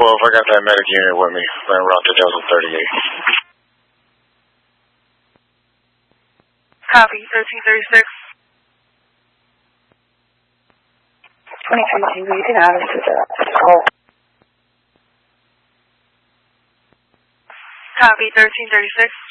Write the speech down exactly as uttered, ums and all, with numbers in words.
twelve, I got that medic unit with me. Ran route to Delta thirty-eight. Copy, thirteen thirty-six. twenty-three G, you can add us to the call. Copy, thirteen thirty-six.